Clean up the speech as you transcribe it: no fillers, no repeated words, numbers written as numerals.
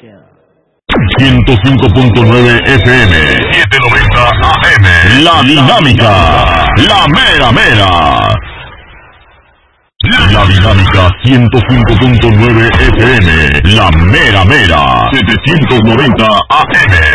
105.9 FM, 790 AM, La Dinámica, la mera mera. La Dinámica 105.9 FM, la mera mera, 790 AM.